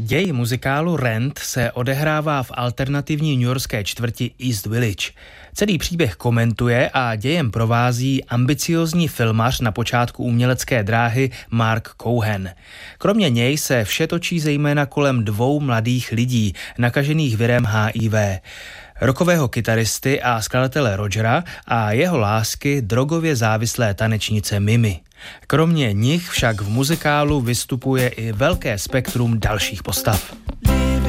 Děj muzikálu Rent se odehrává v alternativní newyorské čtvrti East Village. Celý příběh komentuje a dějem provází ambiciózní filmař na počátku umělecké dráhy Mark Cohen. Kromě něj se vše točí zejména kolem dvou mladých lidí, nakažených virem HIV. Rockového kytaristy a skladatele Rogera a jeho lásky drogově závislé tanečnice Mimi. Kromě nich však v muzikálu vystupuje i velké spektrum dalších postav.